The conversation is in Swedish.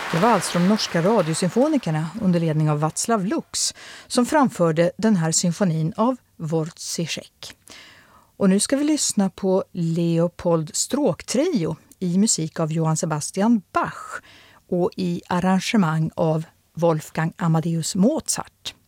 Det var alltså de norska radiosymfonikerna under ledning av Václav Lux som framförde den här symfonin av Wojciech. Och nu ska vi lyssna på Leopold stråktrio i musik av Johann Sebastian Bach och i arrangemang av Wolfgang Amadeus Mozart.